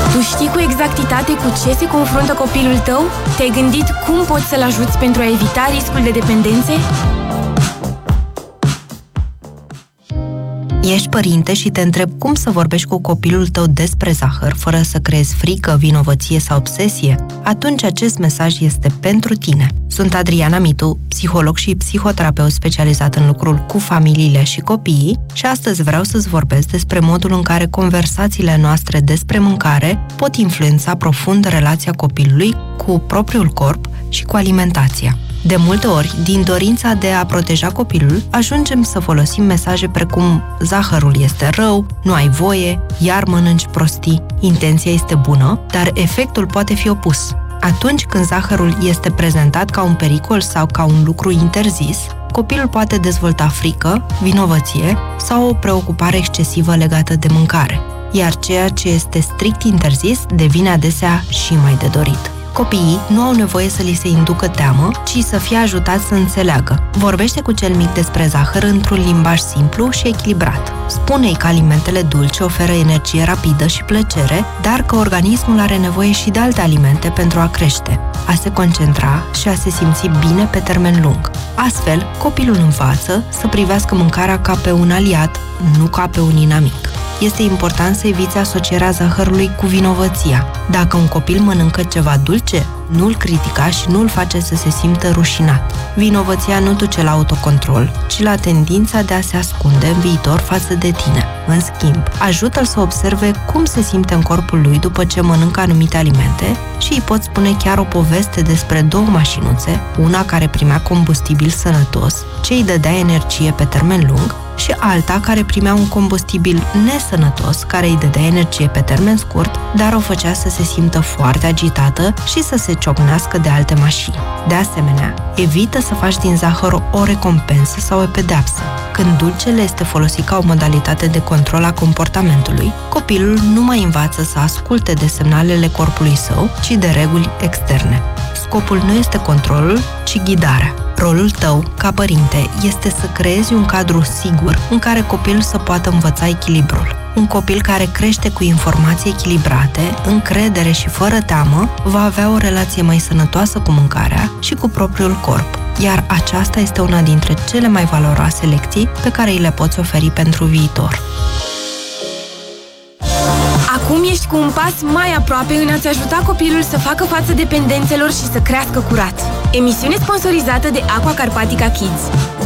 Tu știi cu exactitate cu ce se confruntă copilul tău? Te-ai gândit cum poți să-l ajuți pentru a evita riscul de dependențe? Ești părinte și te întrebi cum să vorbești cu copilul tău despre zahăr fără să creezi frică, vinovăție sau obsesie? Atunci acest mesaj este pentru tine. Sunt Adriana Mitu, psiholog și psihoterapeut specializat în lucrul cu familiile și copiii și astăzi vreau să-ți vorbesc despre modul în care conversațiile noastre despre mâncare pot influența profund relația copilului cu propriul corp și cu alimentația. De multe ori, din dorința de a proteja copilul, ajungem să folosim mesaje precum zahărul este rău, nu ai voie, iar mănânci prostii. Intenția este bună, dar efectul poate fi opus. Atunci când zahărul este prezentat ca un pericol sau ca un lucru interzis, copilul poate dezvolta frică, vinovăție sau o preocupare excesivă legată de mâncare, iar ceea ce este strict interzis devine adesea și mai de dorit. Copiii nu au nevoie să li se inducă teamă, ci să fie ajutați să înțeleagă. Vorbește cu cel mic despre zahăr într-un limbaj simplu și echilibrat. Spune-i că alimentele dulce oferă energie rapidă și plăcere, dar că organismul are nevoie și de alte alimente pentru a crește, a se concentra și a se simți bine pe termen lung. Astfel, copilul învață să privească mâncarea ca pe un aliat, nu ca pe un inamic. Este important să eviți asocierea zahărului cu vinovăția. Dacă un copil mănâncă ceva dulce, nu-l critica și nu-l face să se simtă rușinat. Vinovăția nu duce la autocontrol, ci la tendința de a se ascunde în viitor față de tine. În schimb, ajută-l să observe cum se simte în corpul lui după ce mănâncă anumite alimente și îi poți spune chiar o poveste despre două mașinuțe, una care primea combustibil sănătos, ce îi dădea energie pe termen lung, și alta care primea un combustibil nesănătos, care îi dădea energie pe termen scurt, dar o făcea să se simtă foarte agitată și să se ciocnească de alte mașini. De asemenea, evită să faci din zahăr o recompensă sau o pedeapsă. Când dulcele este folosit ca o modalitate de control a comportamentului, copilul nu mai învață să asculte de semnalele corpului său, ci de reguli externe. Scopul nu este controlul, ci ghidarea. Rolul tău, ca părinte, este să creezi un cadru sigur în care copilul să poată învăța echilibrul. Un copil care crește cu informații echilibrate, încredere și fără teamă, va avea o relație mai sănătoasă cu mâncarea și cu propriul corp, iar aceasta este una dintre cele mai valoroase lecții pe care îi le poți oferi pentru viitor. Acum ești cu un pas mai aproape în a-ți ajuta copilul să facă față dependențelor și să crească curat. Emisiune sponsorizată de Aqua Carpatica Kids.